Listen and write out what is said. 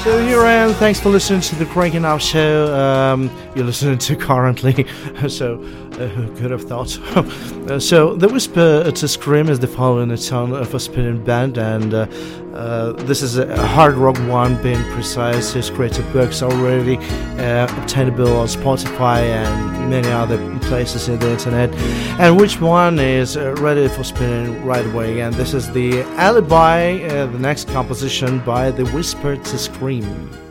So here I am. Thanks for listening to the Cranking Up Show. You're listening to currently. So who could have thought? So the Whisper to Scream is the following song of a spinning band, and this is a hard rock one, being precise. His creative works are already obtainable on Spotify and many other places in the internet. And which one is ready for spinning right away? And this is the Alibi, the next composition by the Whisper to Scream.